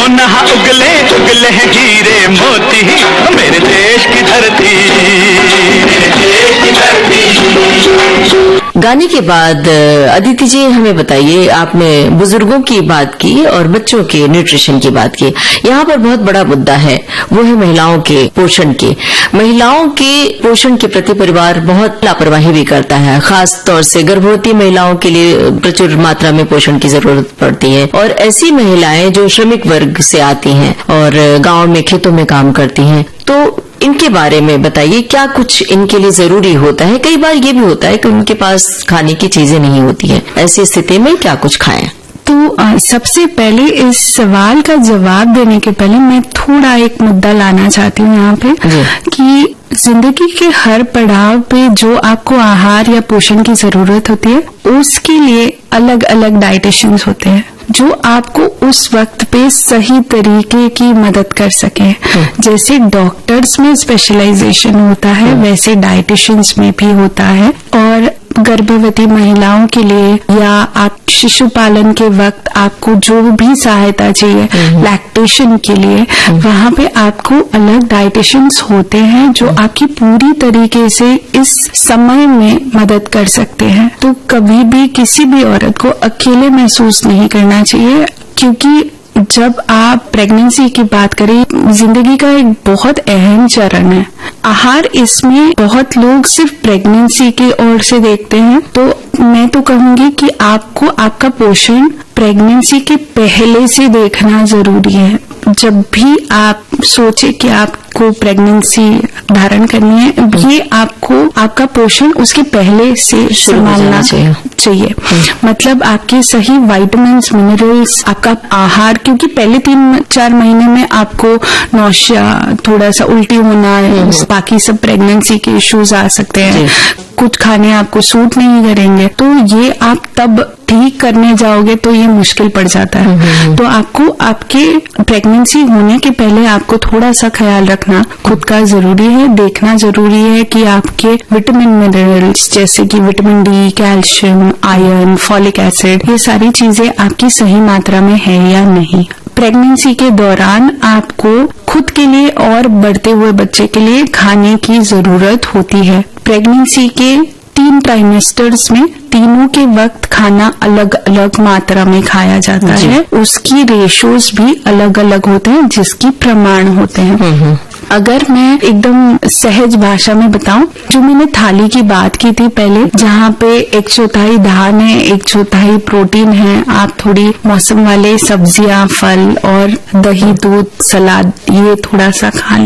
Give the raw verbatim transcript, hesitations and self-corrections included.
नहा उगले उगले हैं हीरे मोती, मेरे देश की धरती, मेरे देश की धरती। गाने के बाद अदिति जी हमें बताइए, आपने बुजुर्गों की बात की और बच्चों के न्यूट्रिशन की बात की। यहाँ पर बहुत बड़ा मुद्दा है, वो है महिलाओं के पोषण के। महिलाओं के पोषण के प्रति परिवार बहुत लापरवाही भी करता है, खास तौर से गर्भवती महिलाओं के लिए प्रचुर मात्रा में पोषण की जरूरत पड़ती है। और ऐसी महिलाएं जो श्रमिक वर्ग से आती हैं और गांव में खेतों में काम करती हैं, तो इनके बारे में बताइए, क्या कुछ इनके लिए जरूरी होता है? कई बार ये भी होता है कि उनके पास खाने की चीजें नहीं होती है, ऐसी स्थिति में क्या कुछ खाएं? तो आ, सबसे पहले इस सवाल का जवाब देने के पहले मैं थोड़ा एक मुद्दा लाना चाहती हूँ यहाँ पे कि जिंदगी के हर पड़ाव पे जो आपको आहार या पोषण की जरूरत होती है, उसके लिए अलग अलग डाइटिशियंस होते हैं जो आपको उस वक्त पे सही तरीके की मदद कर सके। जैसे डॉक्टर्स में स्पेशलाइजेशन होता है, वैसे डाइटिशियंस में भी होता है। और गर्भवती महिलाओं के लिए या आप शिशु पालन के वक्त आपको जो भी सहायता चाहिए लैक्टेशन के लिए, वहाँ पे आपको अलग डाइटिशियंस होते हैं जो आपकी पूरी तरीके से इस समय में मदद कर सकते हैं। तो कभी भी किसी भी औरत को अकेले महसूस नहीं करना चाहिए, क्योंकि जब आप प्रेगनेंसी की बात करें, जिंदगी का एक बहुत अहम चरण है। आहार इसमें बहुत लोग सिर्फ प्रेगनेंसी की ओर से देखते हैं, तो मैं तो कहूंगी कि आपको आपका पोषण प्रेगनेंसी के पहले से देखना जरूरी है। जब भी आप सोचे कि आपको प्रेगनेंसी धारण करनी है, ये आपको आपका पोषण उसके पहले से संभालना चाहिए, चाहिए। मतलब आपके सही विटामिन्स, मिनरल्स, आपका आहार, क्योंकि पहले तीन चार महीने में आपको नौशिया, थोड़ा सा उल्टी होना, बाकी सब प्रेगनेंसी के इश्यूज आ सकते हैं, कुछ खाने आपको सूट नहीं करेंगे, तो ये आप तब ठीक करने जाओगे तो ये मुश्किल पड़ जाता है। तो आपको आपके प्रेगनेंसी होने के पहले आपको थोड़ा सा ख्याल रखना खुद का जरूरी है। देखना जरूरी है कि आपके विटामिन, मिनरल्स जैसे कि vitamin D, calcium, iron, folic acid, ये सारी चीजें आपकी सही मात्रा में है या नहीं। प्रेगनेंसी के दौरान आपको खुद के लिए और बढ़ते हुए बच्चे के लिए खाने की जरूरत होती है। प्रेगनेंसी के तीन ट्राइमेस्टर्स में तीनों के वक्त खाना अलग अलग मात्रा में खाया जाता है, उसकी रेशोज भी अलग अलग होते हैं जिसकी प्रमाण होते हैं। अगर मैं एकदम सहज भाषा में बताऊं, जो मैंने थाली की बात की थी पहले, जहाँ पे एक चौथाई धान है, एक चौथाई प्रोटीन है, आप थोड़ी मौसम वाले सब्जियां, फल और दही, दूध, सलाद ये थोड़ा सा खा